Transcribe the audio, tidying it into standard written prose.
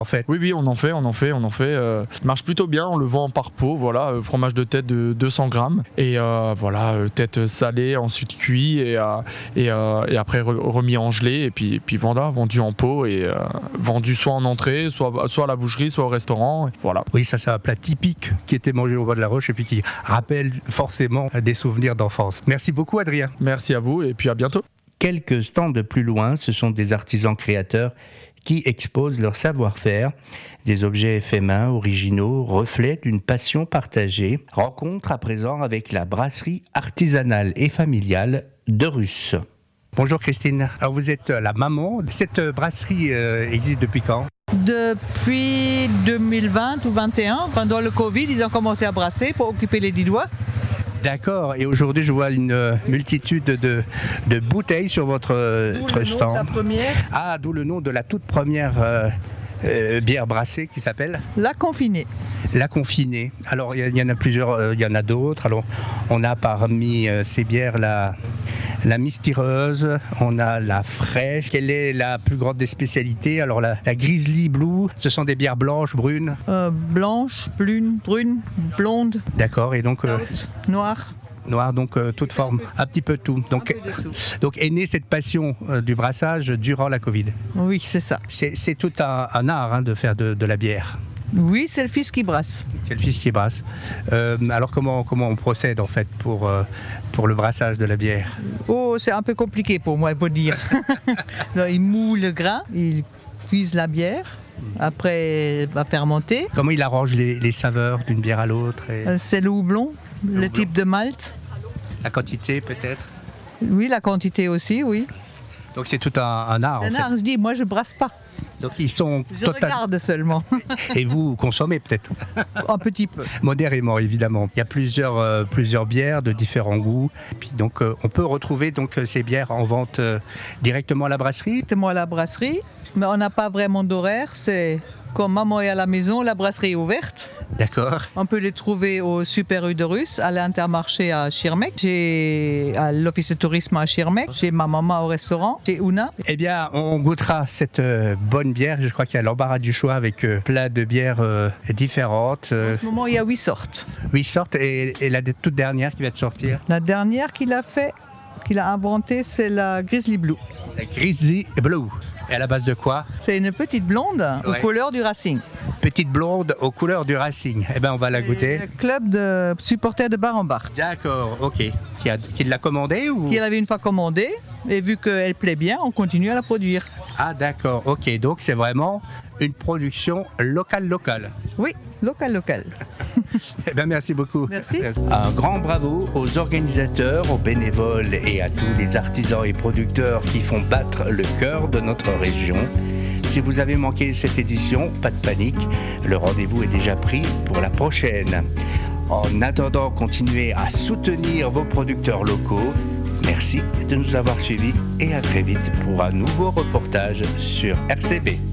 en fait. Oui, on en fait. Ça marche plutôt bien, on le vend par pot, voilà, fromage de tête de 200 grammes. Et voilà, tête salée, ensuite cuit et après remis en gelée. Et puis voilà, vendu en pot et vendu soit en entrée, soit à la boucherie, soit au restaurant. Et voilà. Oui, ça c'est un plat typique qui était mangé au bord de la roche et puis qui rappelle forcément des souvenirs d'enfance. Merci beaucoup Adrien. Merci à vous et puis à bientôt. Quelques stands de plus loin, ce sont des artisans créateurs qui exposent leur savoir-faire, des objets faits main, originaux, reflets d'une passion partagée. Rencontre à présent avec la brasserie artisanale et familiale de Russe. Bonjour Christine, alors vous êtes la maman. Cette brasserie existe depuis quand ? Depuis 2020 ou 2021, pendant le Covid, ils ont commencé à brasser pour occuper les 10 doigts. D'accord, et aujourd'hui je vois une multitude de bouteilles sur votre stand. La première. Ah, d'où le nom de la toute première bière brassée qui s'appelle La Confinée. La Confinée. Alors il y en a plusieurs, il y en a d'autres. Alors on a parmi ces bières la mystireuse, on a la fraîche. Quelle est la plus grande des spécialités ? Alors la Grizzly Blue, ce sont des bières blanches, brunes. Blanche, brune, blonde. D'accord, et donc Noire. Noir, donc toute forme, un petit peu tout. Donc est née cette passion du brassage durant la Covid. Oui, c'est ça. C'est tout un art de faire de la bière. Oui, c'est le fils qui brasse. C'est le fils qui brasse. Alors comment on procède en fait pour le brassage de la bière ? Oh, c'est un peu compliqué pour moi pour dire. Il moule le grain, il cuise la bière. Après, il va fermenter. Comment il arrange les saveurs d'une bière à l'autre C'est le houblon, le type de malt. La quantité peut-être ? Oui, la quantité aussi, oui. Donc c'est tout un art en fait. Je dis, moi je brasse pas. Donc ils sont Je regarde seulement. Et vous consommez peut-être ? Un petit peu. Modérément évidemment. Il y a plusieurs bières de différents goûts. Et puis donc on peut retrouver donc ces bières en vente directement à la brasserie ? Directement à la brasserie, mais on n'a pas vraiment d'horaire. C'est comme maman est à la maison, la brasserie est ouverte. D'accord. On peut les trouver au Super U de Russe, à l'Intermarché à Schirmeck, à l'Office de tourisme à Schirmeck, chez ma maman au restaurant, chez Una. Eh bien, on goûtera cette bonne bière. Je crois qu'il y a l'embarras du choix avec plein de bières différentes. En ce moment, il y a 8 sortes. 8 sortes et la toute dernière qui va te sortir ? La dernière qu'il a inventée, c'est la Grizzly Blue. La Grizzly Blue. Et à la base de quoi ? C'est une petite blonde aux couleurs du Racing. Petite blonde aux couleurs du Racing. Eh bien, on va la goûter. Le club de supporters de Bar-en-Bar. D'accord, ok. Qui l'a commandée ou ? Qui l'avait une fois commandée. Et vu qu'elle plaît bien, on continue à la produire. Ah d'accord, ok. Donc c'est vraiment une production locale. Oui, locale. Eh bien, merci beaucoup. Merci. Un grand bravo aux organisateurs, aux bénévoles et à tous les artisans et producteurs qui font battre le cœur de notre région. Si vous avez manqué cette édition, pas de panique, le rendez-vous est déjà pris pour la prochaine. En attendant, continuez à soutenir vos producteurs locaux. Merci de nous avoir suivis et à très vite pour un nouveau reportage sur RCB.